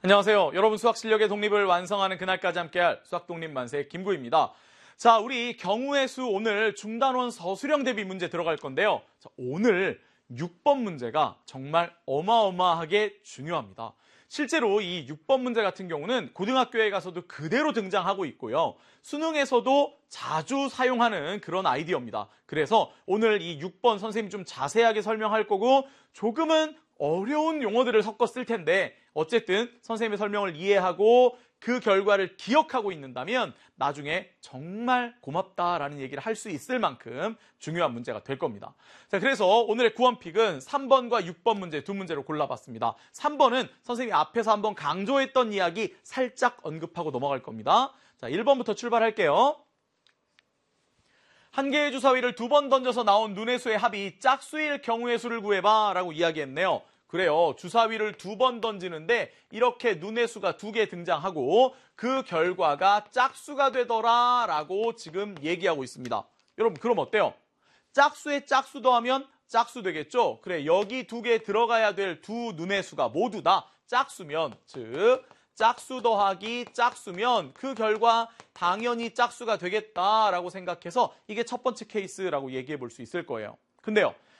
안녕하세요. 여러분 수학 실력의 독립을 완성하는 그날까지 함께할 수학 독립 만세 김구입니다. 자, 우리 경우의 수 오늘 중단원 서술형 대비 문제 들어갈 건데요. 자, 오늘 6번 문제가 정말 어마어마하게 중요합니다. 실제로 이 6번 문제 같은 경우는 고등학교에 가서도 그대로 등장하고 있고요. 수능에서도 자주 사용하는 그런 아이디어입니다. 그래서 오늘 이 6번 선생님이 좀 자세하게 설명할 거고 조금은 어려운 용어들을 섞어 쓸 텐데 어쨌든 선생님의 설명을 이해하고 그 결과를 기억하고 있는다면 나중에 정말 고맙다라는 얘기를 할 수 있을 만큼 중요한 문제가 될 겁니다. 자, 그래서 오늘의 구원픽은 3번과 6번 문제 두 문제로 골라봤습니다. 3번은 선생님이 앞에서 한번 강조했던 이야기 살짝 언급하고 넘어갈 겁니다. 자, 1번부터 출발할게요. 한 개의 주사위를 두 번 던져서 나온 눈의 수의 합이 짝수일 경우의 수를 구해봐 라고 이야기했네요. 그래요. 주사위를 두 번 던지는데 이렇게 눈의 수가 두 개 등장하고 그 결과가 짝수가 되더라 라고 지금 얘기하고 있습니다. 여러분 그럼 어때요? 짝수에 짝수 더하면 짝수 되겠죠? 그래, 여기 두 개 들어가야 될 두 눈의 수가 모두 다 짝수면, 즉 짝수 더하기 짝수면 그 결과 당연히 짝수가 되겠다라고 생각해서 이게 첫 번째 케이스라고 얘기해 볼 수 있을 거예요. 근데요,